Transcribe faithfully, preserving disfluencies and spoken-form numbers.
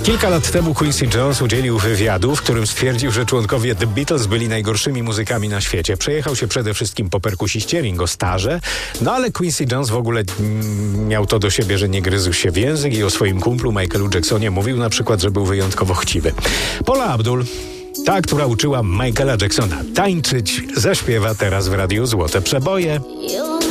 Kilka lat temu Quincy Jones udzielił wywiadu, w którym stwierdził, że członkowie The Beatles byli najgorszymi muzykami na świecie. Przejechał się przede wszystkim po perkusiście Ringo Starrze, no ale Quincy Jones w ogóle mm, miał to do siebie, że nie gryzł się w język i o swoim kumplu Michaelu Jacksonie mówił na przykład, że był wyjątkowo chciwy. Paula Abdul, ta, która uczyła Michaela Jacksona tańczyć, zaśpiewa teraz w radiu Złote Przeboje.